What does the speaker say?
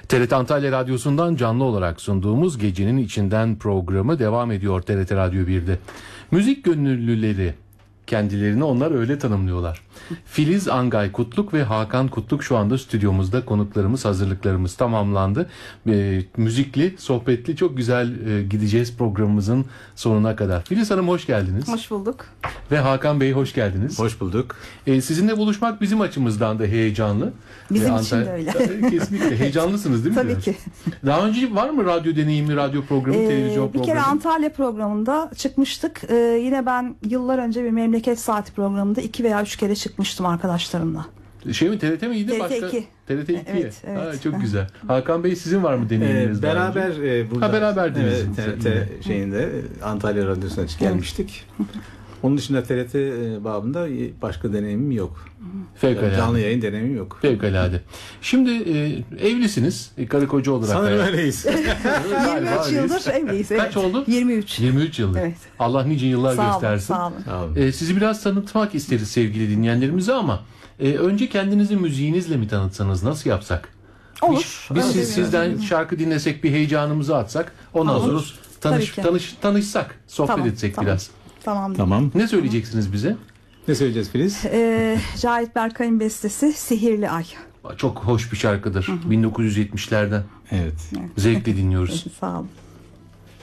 TRT Antalya Radyosu'ndan canlı olarak sunduğumuz Gecenin İçinden programı devam ediyor TRT Radyo 1'de. Müzik gönüllüleri, kendilerini onlar öyle tanımlıyorlar. Filiz Angay Kutluk ve Hakan Kutluk şu anda stüdyomuzda, konuklarımız, hazırlıklarımız tamamlandı. Müzikli, sohbetli, çok güzel gideceğiz programımızın sonuna kadar. Filiz Hanım hoş geldiniz. Hoş bulduk. Ve Hakan Bey hoş geldiniz. Hoş bulduk. Sizinle buluşmak bizim açımızdan da heyecanlı. Bizim için de öyle. Kesinlikle heyecanlısınız değil mi? Tabii ki. Daha önce var mı radyo deneyimli, radyo programı, televizyon programı? Bir kere Antalya programında çıkmıştık. Yine ben yıllar önce bir memleket saati programında 2 veya 3 kere çıkmıştım arkadaşlarımla. Şey mi, TRT miydi? TRT Başka? 2. TRT 2'ye. Evet, evet. Ha, çok güzel. Hakan Bey sizin var mı deneyiminiz? Beraber burada beraberdiniz. evet, TRT şeyinde Antalya Radyosu'na gelmiştik. Onun dışında TRT babında başka deneyimim yok. Fevkalade. Canlı yayın deneyimim yok. Fevkalade. Şimdi evlisiniz. Karı koca olarak. Sanırım öyleyiz. 23 yıldır evliyiz. Kaç oldu? 23. 23 yıldır. Evet. Allah nice yıllar Sağ olun, göstersin. sağ olun. Sağ olun. Sizi biraz tanıtmak isteriz sevgili dinleyenlerimize ama önce kendinizi müziğinizle mi tanıtsanız, nasıl yapsak? Olur. Biz Öyle sizden şarkı dinlesek, bir heyecanımızı atsak, ondan Olur. sonra Tabii ki. tanışsak, sohbet Tamam, etsek tamam. biraz. Tamam. Tamam. Ne söyleyeceksiniz bize? Ne söyleyeceğiz Filiz? Cahit Berkay'ın bestesi Sihirli Ay. Çok hoş bir şarkıdır. 1970'lerden. Evet. Zevkle dinliyoruz. Sağ olun.